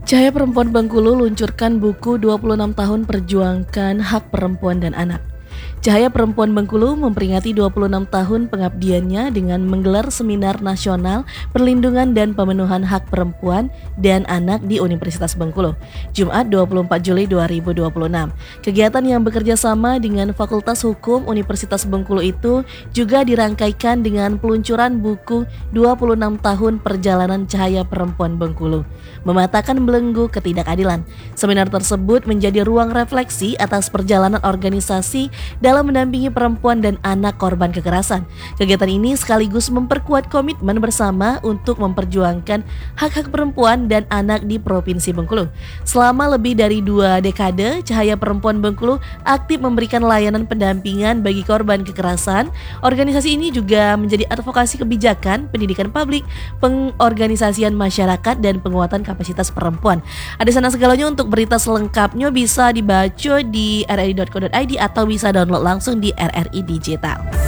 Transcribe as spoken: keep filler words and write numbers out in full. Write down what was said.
Cahaya Perempuan Bengkulu luncurkan buku dua puluh enam tahun perjuangkan hak perempuan dan anak. Cahaya Perempuan Bengkulu memperingati dua puluh enam tahun pengabdiannya dengan menggelar seminar nasional perlindungan dan pemenuhan hak perempuan dan anak di Universitas Bengkulu, Jumat dua puluh empat Juli dua ribu dua puluh enam. Kegiatan yang bekerja sama dengan Fakultas Hukum Universitas Bengkulu itu juga dirangkaikan dengan peluncuran buku dua puluh enam tahun perjalanan Cahaya Perempuan Bengkulu, mematakan belenggu ketidakadilan. Seminar tersebut menjadi ruang refleksi atas perjalanan organisasi dalam mendampingi perempuan dan anak korban kekerasan. Kegiatan ini sekaligus memperkuat komitmen bersama untuk memperjuangkan hak-hak perempuan dan anak di Provinsi Bengkulu. Selama lebih dari dua dekade, Cahaya Perempuan Bengkulu aktif memberikan layanan pendampingan bagi korban kekerasan. Organisasi ini juga menjadi advokasi kebijakan, pendidikan publik, pengorganisasian masyarakat, dan penguatan kapasitas perempuan. Ada sana segalanya. Untuk berita selengkapnya bisa dibaca di r r i dot co dot i d atau bisa download langsung di R R I Digital.